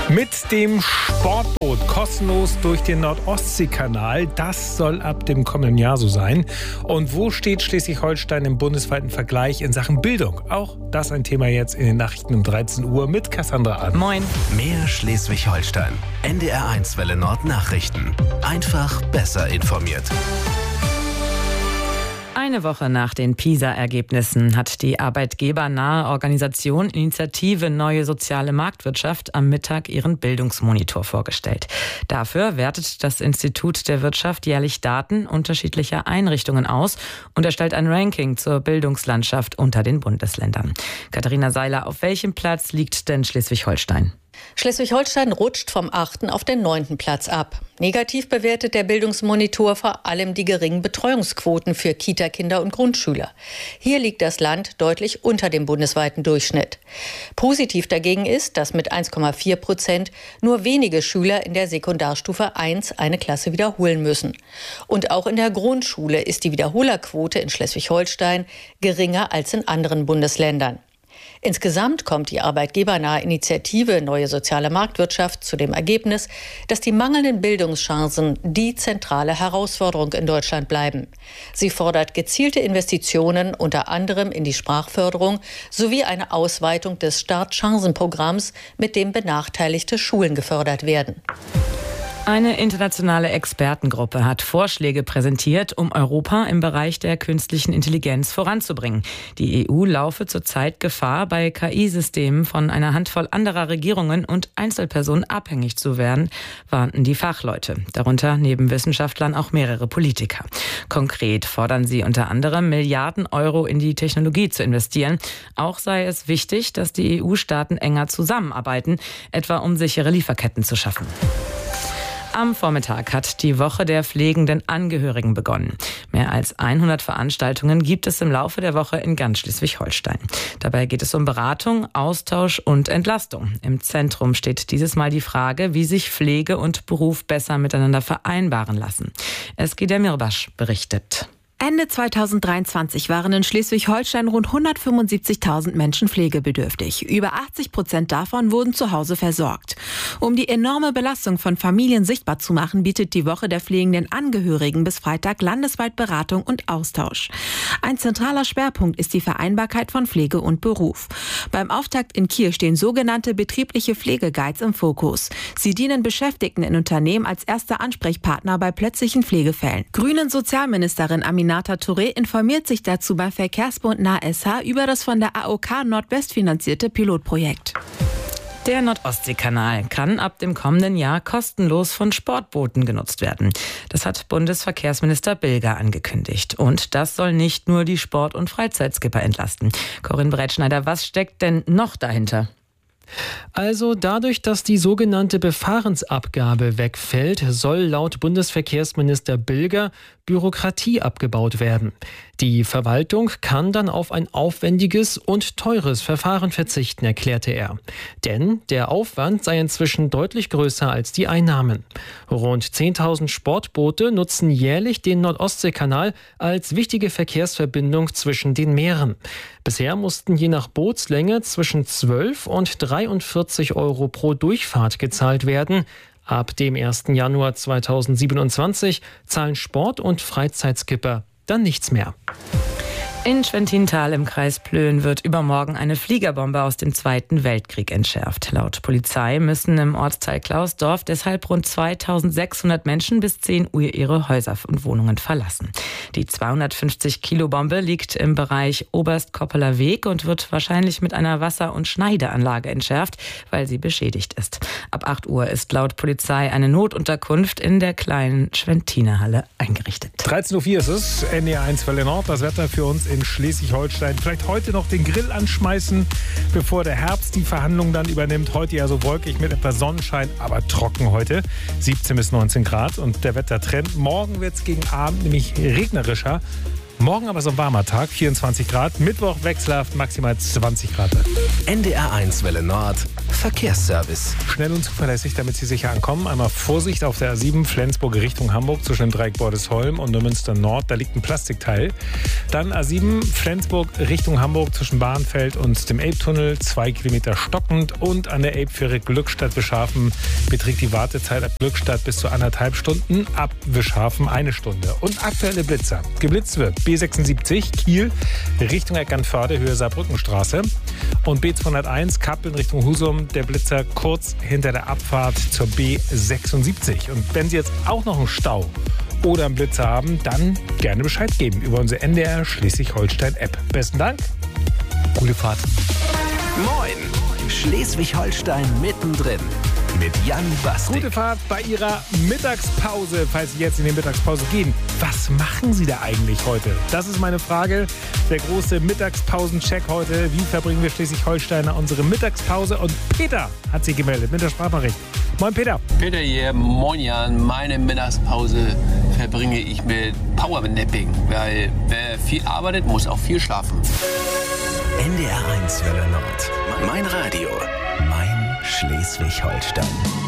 Mit dem Sportboot kostenlos durch den Nord-Ostsee-Kanal. Das soll ab dem kommenden Jahr so sein. Und wo steht Schleswig-Holstein im bundesweiten Vergleich in Sachen Bildung? Auch das ein Thema jetzt in den Nachrichten um 13 Uhr mit Cassandra Ahn. Moin. Mehr Schleswig-Holstein. NDR1 Welle Nord Nachrichten. Einfach besser informiert. Eine Woche nach den PISA-Ergebnissen hat die arbeitgebernahe Organisation Initiative Neue Soziale Marktwirtschaft am Mittag ihren Bildungsmonitor vorgestellt. Dafür wertet das Institut der Wirtschaft jährlich Daten unterschiedlicher Einrichtungen aus und erstellt ein Ranking zur Bildungslandschaft unter den Bundesländern. Katharina Seiler, auf welchem Platz liegt denn Schleswig-Holstein? Schleswig-Holstein rutscht vom 8. auf den 9. Platz ab. Negativ bewertet der Bildungsmonitor vor allem die geringen Betreuungsquoten für Kita-Kinder und Grundschüler. Hier liegt das Land deutlich unter dem bundesweiten Durchschnitt. Positiv dagegen ist, dass mit 1,4% nur wenige Schüler in der Sekundarstufe 1 eine Klasse wiederholen müssen. Und auch in der Grundschule ist die Wiederholerquote in Schleswig-Holstein geringer als in anderen Bundesländern. Insgesamt kommt die arbeitgebernahe Initiative Neue Soziale Marktwirtschaft zu dem Ergebnis, dass die mangelnden Bildungschancen die zentrale Herausforderung in Deutschland bleiben. Sie fordert gezielte Investitionen unter anderem in die Sprachförderung sowie eine Ausweitung des Startchancenprogramms, mit dem benachteiligte Schulen gefördert werden. Eine internationale Expertengruppe hat Vorschläge präsentiert, um Europa im Bereich der künstlichen Intelligenz voranzubringen. Die EU laufe zurzeit Gefahr, bei KI-Systemen von einer Handvoll anderer Regierungen und Einzelpersonen abhängig zu werden, warnten die Fachleute. Darunter neben Wissenschaftlern auch mehrere Politiker. Konkret fordern sie unter anderem Milliarden Euro in die Technologie zu investieren. Auch sei es wichtig, dass die EU-Staaten enger zusammenarbeiten, etwa um sichere Lieferketten zu schaffen. Am Vormittag hat die Woche der pflegenden Angehörigen begonnen. Mehr als 100 Veranstaltungen gibt es im Laufe der Woche in ganz Schleswig-Holstein. Dabei geht es um Beratung, Austausch und Entlastung. Im Zentrum steht dieses Mal die Frage, wie sich Pflege und Beruf besser miteinander vereinbaren lassen. Eskida Mirbasch berichtet. Ende 2023 waren in Schleswig-Holstein rund 175.000 Menschen pflegebedürftig. Über 80% davon wurden zu Hause versorgt. Um die enorme Belastung von Familien sichtbar zu machen, bietet die Woche der pflegenden Angehörigen bis Freitag landesweit Beratung und Austausch. Ein zentraler Schwerpunkt ist die Vereinbarkeit von Pflege und Beruf. Beim Auftakt in Kiel stehen sogenannte betriebliche Pflegeguides im Fokus. Sie dienen Beschäftigten in Unternehmen als erster Ansprechpartner bei plötzlichen Pflegefällen. Grünen Sozialministerin Aminata Touré informiert sich dazu beim Verkehrsbund NAH über das von der AOK Nordwest finanzierte Pilotprojekt. Der Nord-Ostsee-Kanal kann ab dem kommenden Jahr kostenlos von Sportbooten genutzt werden. Das hat Bundesverkehrsminister Bilger angekündigt. Und das soll nicht nur die Sport- und Freizeitskipper entlasten. Corinne Breitschneider, was steckt denn noch dahinter? Also dadurch, dass die sogenannte Befahrensabgabe wegfällt, soll laut Bundesverkehrsminister Bilger Bürokratie abgebaut werden. Die Verwaltung kann dann auf ein aufwendiges und teures Verfahren verzichten, erklärte er. Denn der Aufwand sei inzwischen deutlich größer als die Einnahmen. Rund 10.000 Sportboote nutzen jährlich den Nord-Ostsee-Kanal als wichtige Verkehrsverbindung zwischen den Meeren. Bisher mussten je nach Bootslänge zwischen 12 und 43 Euro pro Durchfahrt gezahlt werden. Ab dem 1. Januar 2027 zahlen Sport- und Freizeitskipper dann nichts mehr. In Schwentintal im Kreis Plön wird übermorgen eine Fliegerbombe aus dem Zweiten Weltkrieg entschärft. Laut Polizei müssen im Ortsteil Klausdorf deshalb rund 2600 Menschen bis 10 Uhr ihre Häuser und Wohnungen verlassen. Die 250-Kilo-Bombe liegt im Bereich Oberst-Koppeler Weg und wird wahrscheinlich mit einer Wasser- und Schneideanlage entschärft, weil sie beschädigt ist. Ab 8 Uhr ist laut Polizei eine Notunterkunft in der kleinen Schwentiner Halle eingerichtet. 13.04 Uhr ist es, NDR1 Welle Nord, das Wetter für uns in Schleswig-Holstein. Vielleicht heute noch den Grill anschmeißen, bevor der Herbst die Verhandlungen dann übernimmt. Heute ja so wolkig mit etwas Sonnenschein, aber trocken heute. 17 bis 19 Grad und der Wettertrend. Morgen wird es gegen Abend nämlich regnerischer. Morgen aber so ein warmer Tag, 24 Grad. Mittwoch wechselhaft, maximal 20 Grad. NDR1 Welle Nord, Verkehrsservice. Schnell und zuverlässig, damit Sie sicher ankommen. Einmal Vorsicht auf der A7 Flensburg Richtung Hamburg zwischen dem Dreieck Bordesholm und Neumünster Nord. Da liegt ein Plastikteil. Dann A7 Flensburg Richtung Hamburg zwischen Bahnfeld und dem Elbtunnel. 2 Kilometer stockend. Und an der Elbfähre Glückstadt-Wischhafen beträgt die Wartezeit ab Glückstadt bis zu 1,5 Stunden. Ab Wischhafen 1 Stunde. Und aktuelle Blitzer. Geblitzt wird B76 Kiel Richtung Eckernförde, Höhe Saarbrückenstraße. Und B201 Kappeln Richtung Husum, der Blitzer kurz hinter der Abfahrt zur B76. Und wenn Sie jetzt auch noch einen Stau oder einen Blitzer haben, dann gerne Bescheid geben über unsere NDR Schleswig-Holstein-App. Besten Dank, gute Fahrt. Moin, Schleswig-Holstein mittendrin mit Jan Bastik. Gute Fahrt bei Ihrer Mittagspause, falls Sie jetzt in die Mittagspause gehen. Was machen Sie da eigentlich heute? Das ist meine Frage. Der große Mittagspausencheck heute. Wie verbringen wir Schleswig-Holsteiner unsere Mittagspause? Und Peter hat sich gemeldet mit der Sprachnachricht. Moin Peter. Peter hier, moin Jan. Meine Mittagspause verbringe ich mit Powernapping, weil wer viel arbeitet, muss auch viel schlafen. NDR1 Welle Nord. Mein Radio. Mein Schleswig-Holstein.